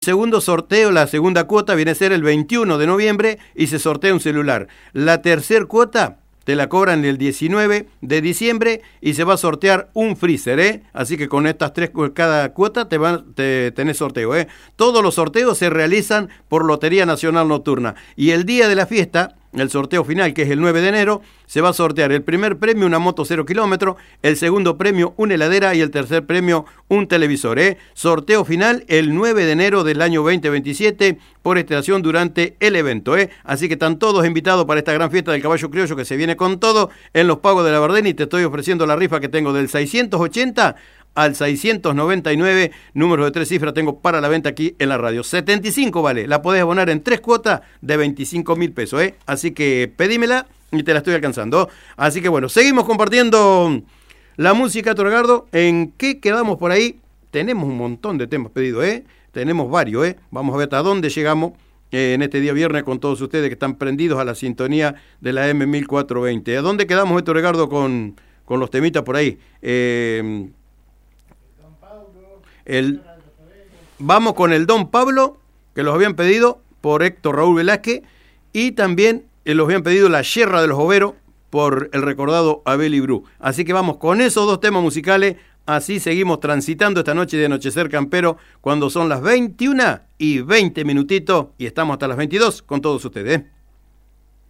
Segundo sorteo, la segunda cuota viene a ser el 21 de noviembre y se sortea un celular. La tercera cuota te la cobran el 19 de diciembre y se va a sortear un freezer, ¿eh? Así que con estas tres, cada cuota tenés sorteo, ¿eh? Todos los sorteos se realizan por Lotería Nacional Nocturna. Y el día de la fiesta, el sorteo final, que es el 9 de enero, se va a sortear el primer premio, una moto 0 kilómetros, el segundo premio, una heladera y el tercer premio, un televisor, ¿eh? Sorteo final el 9 de enero del año 2027 por estación durante el evento, ¿eh? Así que están todos invitados para esta gran fiesta del caballo criollo que se viene con todo en los pagos de la Bardén, y te estoy ofreciendo la rifa que tengo del 680 al 699, números de 3 cifras tengo para la venta aquí en la radio. 75 vale, la podés abonar en 3 cuotas de 25.000 pesos, ¿eh? Así que pedímela y te la estoy alcanzando. Así que bueno, seguimos compartiendo la música, Torgardo. ¿En qué quedamos por ahí? Tenemos un montón de temas pedidos, ¿eh? Tenemos varios, ¿eh? Vamos a ver hasta dónde llegamos en este día viernes con todos ustedes que están prendidos a la sintonía de la M1420. ¿A dónde quedamos, Torgardo, con los temitas por ahí? Vamos con el Don Pablo, que los habían pedido por Héctor Raúl Velázquez, y también los habían pedido La Yerra de los Boveros por el recordado Abel Ibrú. Así que vamos con esos dos temas musicales, así seguimos transitando esta noche de Anochecer Campero, cuando son las 21:20 y estamos hasta las 22 con todos ustedes, ¿eh?